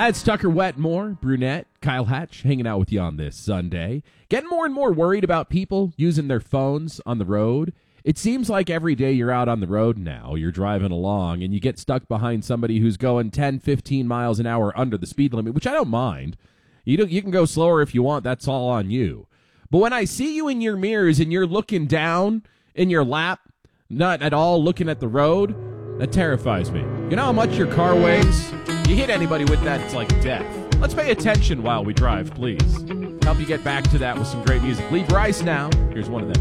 That's Tucker Wetmore, brunette, Kyle Hatch, hanging out with you on this Sunday. Getting more and more worried about people using their phones on the road. It seems like every day you're out on the road now, you're driving along, and you get stuck behind somebody who's going 10, 15 miles an hour under the speed limit, which I don't mind. You can go slower if you want. That's all on you. But when I see you in your mirrors and you're looking down in your lap, not at all looking at the road, that terrifies me. You know how much your car weighs? You hit anybody with that, it's like death. Let's pay attention while we drive, please. Help you get back to that with some great music. Lee Bryce now. Here's one of them.